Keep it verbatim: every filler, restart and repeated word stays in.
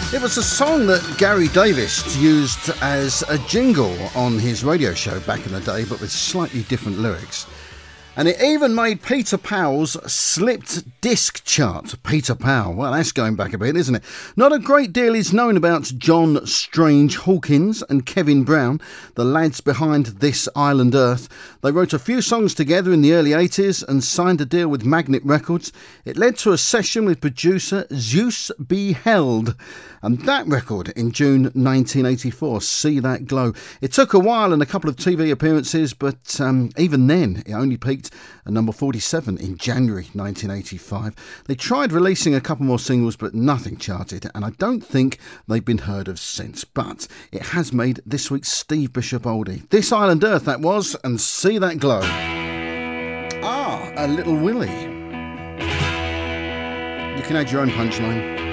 It was a song that Gary Davis used as a jingle on his radio show back in the day, but with slightly different lyrics. And it even made Peter Powell's Slipped Disc chart. Peter Powell, well, that's going back a bit, isn't it? Not a great deal is known about John Strange Hawkins and Kevin Brown, the lads behind This Island Earth. They wrote a few songs together in the early eighties and signed a deal with Magnet Records. It led to a session with producer Zeus B. Held, and that record in June nineteen eighty-four, See That Glow. It took a while and a couple of T V appearances, but um, even then it only peaked at number forty-seven in January nineteen eighty-five. They tried releasing a couple more singles, but nothing charted, and I don't think they've been heard of since. But it has made this week's Steve Bishop oldie. This Island Earth, that was, and See That Glow. Ah, a Little Willie. You can add your own punchline.